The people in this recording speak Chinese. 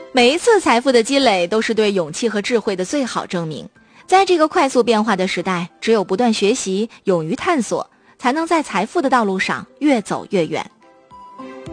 每一次财富的积累都是对勇气和智慧的最好证明。在这个快速变化的时代，只有不断学习，勇于探索，才能在财富的道路上越走越远。